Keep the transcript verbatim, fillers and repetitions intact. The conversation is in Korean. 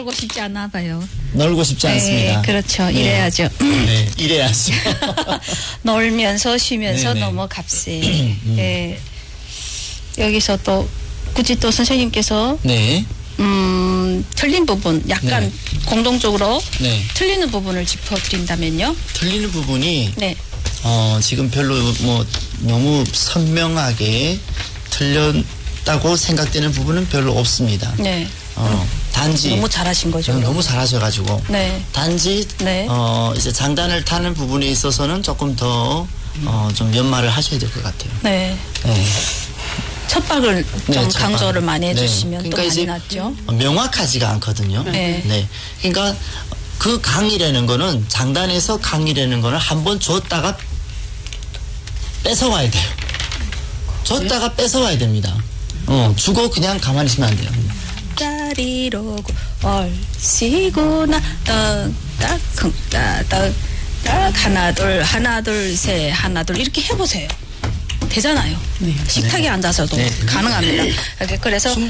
놀고 싶지 않아 봐요. 놀고 싶지 않습니다. 네, 그렇죠. 네. 이래야죠. 네, 이래야죠. 놀면서 쉬면서 네네. 넘어갑세. 네. 여기서 또 굳이 또 선생님께서 네. 음, 틀린 부분, 약간 네. 공동적으로 네. 틀리는 부분을 짚어드린다면요. 틀리는 부분이 네. 어, 지금 별로 뭐 너무 선명하게 틀렸다고 생각되는 부분은 별로 없습니다. 네. 어, 단지 너무 잘하신 거죠. 너무 잘하셔가지고 네. 단지 네. 어, 이제 장단을 타는 부분에 있어서는 조금 더 어, 좀 연마를 하셔야 될 것 같아요. 네. 네. 첫 박을 네, 좀 첫 강조를 박. 많이 네. 해주시면 그러니까 또 이제 많이 낫죠. 명확하지가 않거든요. 네. 네. 그러니까 그 강이라는 거는 장단에서 강이라는 거는 한번 줬다가 뺏어와야 돼요. 줬다가 뺏어와야 됩니다. 어, 주고 그냥 가만히 있으면 안 돼요. 따리로고 얼씨구나 떡떡 따떡 딱 하나 둘 하나 둘 셋 하나 둘 이렇게 해보세요. 되잖아요. 식탁에 앉아서도 네. 가능합니다. 이렇게 그래서